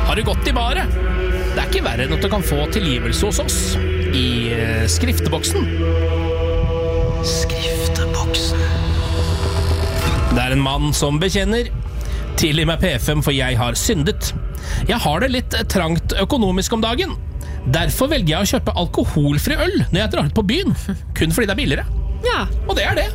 Har du gått i baret? Det ikke verre enn at du kan få tilgivelse hos oss i skrifteboksen. Skrifteboksen. Det en mann som bekjenner. Tilgi meg P5, for jeg har syndet. Jeg har det litt trangt økonomisk om dagen. Derfor velger jeg å kjøpe alkoholfri øl når jeg drar ut på byen. Kun fordi det billigere. Ja. Og det det.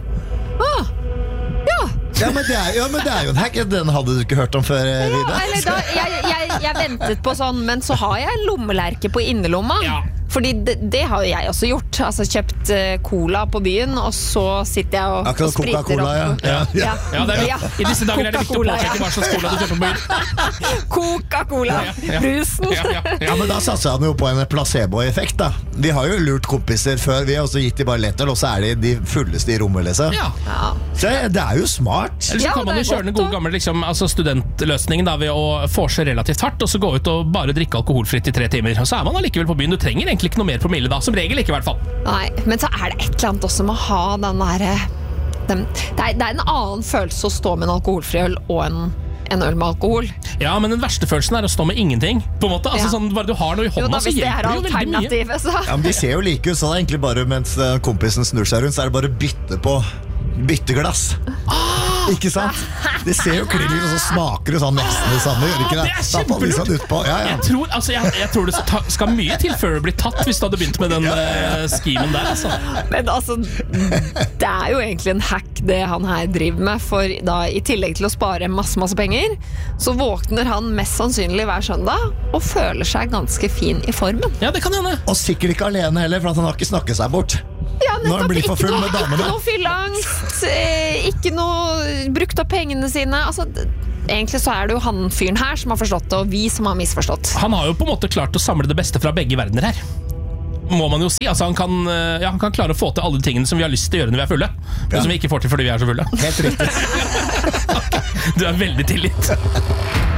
Ja, men det jo en hack. Den hadde du ikke hørt om før, Vida. Eller da, jeg ventet på sånn, men så har jeg en lommelerke på innerlomma. Ja. Fordi det har jo jeg også gjort. Altså kjøpt cola på byen, og så sitter jeg og spriter Coca-Cola, opp. Ja, I disse dager det viktig å påpeke hva slags cola du kjøper på byen. Coca-Cola, brusen. Ja, men da satser han jo på en placebo-effekt da. Vi har jo lurt kompiser før. Vi har også gitt de bare lettel, og så de fulleste i rommet, liksom. Ja. Så det jo smart. Eller så kan man jo kjøre den gode gamle studentløsningen da, ved å forse relativt hardt, og så gå ut og bare drikke alkoholfritt i 3 timer. Og så man allikevel på byen. Du trenger egentlig ikke noe mer promille da, som regel ikke I hvert fall. Nei, men så det et eller annet også med å ha den der... Det en annen følelse å stå med en alkoholfri øl og en øl med alkohol. Ja, men den verste følelsen å stå med ingenting, på en måte. Altså sånn, bare du har noe I hånda, så hjelper det jo veldig mye. Så. Ja, men de ser jo like ut, så det egentlig bare mens kompisen snur seg rundt, så det bare bytteglass. Ikke sant? Det ser jo klingelig, og så smaker det sånn nesten det samme, gjør ikke det? Det kjempelurt! Sånn jeg tror det skal mye til før du blir tatt, hvis du hadde begynt med den skimen der, altså. Men altså, det jo egentlig en hack det han her driver med, for da I tillegg til å spare masse penger, så våkner han mest sannsynlig hver søndag, og føler seg ganske fin I formen. Ja, det kan hende. Og sikkert ikke alene heller, for han har ikke snakket seg bort. Ja, Når han blir for full med damene. Ikke noe fyllangst, ikke noe brukt opp pengene sine. Altså, egentlig så det jo han fyren her som har forstått det, og vi som har misforstått. Han har jo på en måte klart å samle det beste fra begge verdener her. Må man jo si. Altså, han kan klare å få til alle de tingene som vi har lyst til å gjøre når vi fulle, men som vi ikke får til fordi vi så fulle. Helt riktig. Du veldig tilgitt.